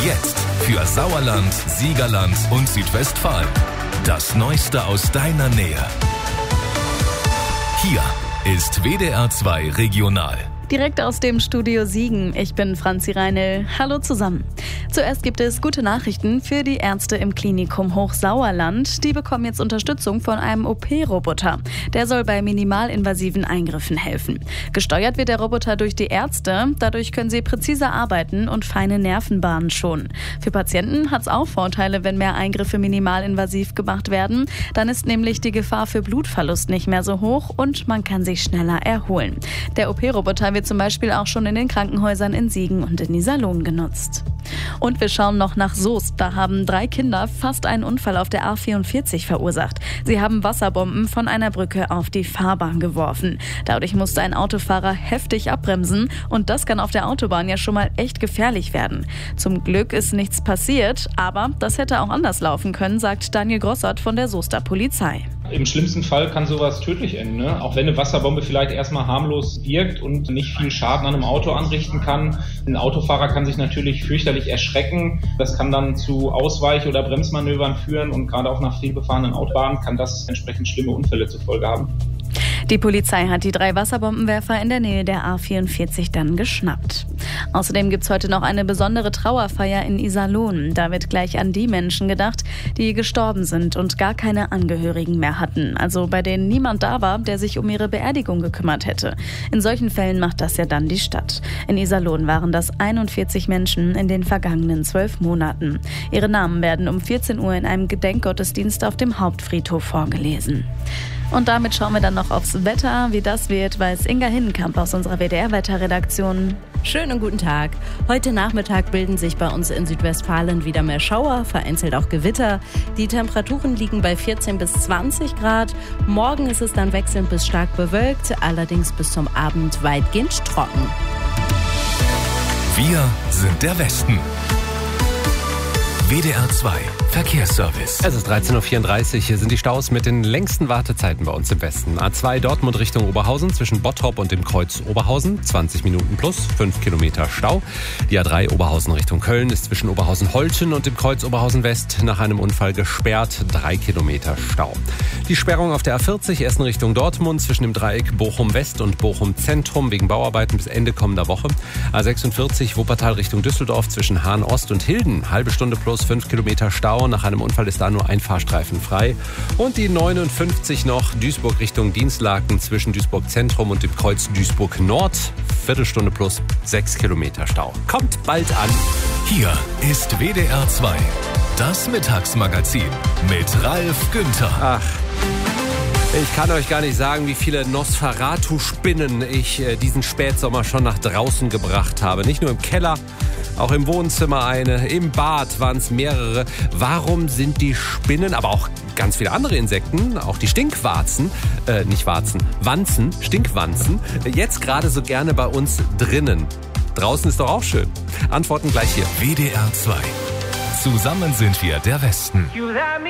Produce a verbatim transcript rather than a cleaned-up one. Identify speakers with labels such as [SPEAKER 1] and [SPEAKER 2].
[SPEAKER 1] Jetzt für Sauerland, Siegerland und Südwestfalen. Das Neueste aus deiner Nähe. Hier ist W D R zwei Regional.
[SPEAKER 2] Direkt aus dem Studio Siegen. Ich bin Franzi Reinl. Hallo zusammen. Zuerst gibt es gute Nachrichten für die Ärzte im Klinikum Hochsauerland. Die bekommen jetzt Unterstützung von einem O P-Roboter. Der soll bei minimalinvasiven Eingriffen helfen. Gesteuert wird der Roboter durch die Ärzte. Dadurch können sie präziser arbeiten und feine Nervenbahnen schonen. Für Patienten hat es auch Vorteile, wenn mehr Eingriffe minimalinvasiv gemacht werden. Dann ist nämlich die Gefahr für Blutverlust nicht mehr so hoch und man kann sich schneller erholen. Der O P-Roboter wird zum Beispiel auch schon in den Krankenhäusern in Siegen und in Iserlohn genutzt. Und wir schauen noch nach Soest. Da haben drei Kinder fast einen Unfall auf der A vierundvierzig verursacht. Sie haben Wasserbomben von einer Brücke auf die Fahrbahn geworfen. Dadurch musste ein Autofahrer heftig abbremsen und das kann auf der Autobahn ja schon mal echt gefährlich werden. Zum Glück ist nichts passiert, aber das hätte auch anders laufen können, sagt Daniel Grossert von der Soester Polizei.
[SPEAKER 3] Im schlimmsten Fall kann sowas tödlich enden, ne? Auch wenn eine Wasserbombe vielleicht erstmal harmlos wirkt und nicht viel Schaden an einem Auto anrichten kann. Ein Autofahrer kann sich natürlich fürchterlich erschrecken. Das kann dann zu Ausweich- oder Bremsmanövern führen und gerade auf einer vielbefahrenen Autobahn kann das entsprechend schlimme Unfälle zur Folge haben.
[SPEAKER 2] Die Polizei hat die drei Wasserbombenwerfer in der Nähe der A vierundvierzig dann geschnappt. Außerdem gibt es heute noch eine besondere Trauerfeier in Iserlohn. Da wird gleich an die Menschen gedacht, die gestorben sind und gar keine Angehörigen mehr hatten. Also bei denen niemand da war, der sich um ihre Beerdigung gekümmert hätte. In solchen Fällen macht das ja dann die Stadt. In Iserlohn waren das einundvierzig Menschen in den vergangenen zwölf Monaten. Ihre Namen werden um vierzehn Uhr in einem Gedenkgottesdienst auf dem Hauptfriedhof vorgelesen. Und damit schauen wir dann noch aufs Wetter. Wie das wird, weiß Inga Hinnenkamp aus unserer W D R-Wetterredaktion.
[SPEAKER 4] Schönen guten Tag. Heute Nachmittag bilden sich bei uns in Südwestfalen wieder mehr Schauer, vereinzelt auch Gewitter. Die Temperaturen liegen bei vierzehn bis zwanzig Grad. Morgen ist es dann wechselnd bis stark bewölkt, allerdings bis zum Abend weitgehend trocken.
[SPEAKER 1] Wir sind der Westen. W D R zwei Verkehrsservice.
[SPEAKER 5] Es ist dreizehn Uhr vierunddreißig. Hier sind die Staus mit den längsten Wartezeiten bei uns im Westen. A zwei Dortmund Richtung Oberhausen zwischen Bottrop und dem Kreuz Oberhausen. zwanzig Minuten plus, fünf Kilometer Stau. Die A drei Oberhausen Richtung Köln ist zwischen Oberhausen-Holten und dem Kreuz Oberhausen West nach einem Unfall gesperrt. drei Kilometer Stau. Die Sperrung auf der A vierzig Essen Richtung Dortmund zwischen dem Dreieck Bochum West und Bochum Zentrum wegen Bauarbeiten bis Ende kommender Woche. A sechsundvierzig Wuppertal Richtung Düsseldorf zwischen Hahn Ost und Hilden. Halbe Stunde plus fünf Kilometer Stau. Nach einem Unfall ist da nur ein Fahrstreifen frei. Und die neunundfünfzig noch Duisburg Richtung Dienstlaken zwischen Duisburg Zentrum und dem Kreuz Duisburg Nord. Viertelstunde plus sechs Kilometer Stau. Kommt bald an.
[SPEAKER 1] Hier ist W D R zwei. Das Mittagsmagazin mit Ralf Günther.
[SPEAKER 5] Ach. Ich kann euch gar nicht sagen, wie viele Nosferatu-Spinnen ich äh, diesen Spätsommer schon nach draußen gebracht habe. Nicht nur im Keller, auch im Wohnzimmer eine, im Bad waren es mehrere. Warum sind die Spinnen, aber auch ganz viele andere Insekten, auch die Stinkwarzen, äh, nicht Warzen, Wanzen, Stinkwanzen, jetzt gerade so gerne bei uns drinnen? Draußen ist doch auch schön. Antworten gleich hier.
[SPEAKER 1] W D R zwei. Zusammen sind wir der Westen.
[SPEAKER 6] You let me